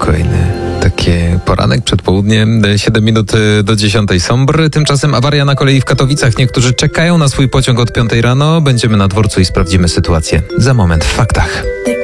spokojny. Takie poranek przed południem, 7 minut do 10 Sombr. Tymczasem awaria na kolei w Katowicach. Niektórzy czekają na swój pociąg od 5 rano. Będziemy na dworcu i sprawdzimy sytuację. Za moment w faktach.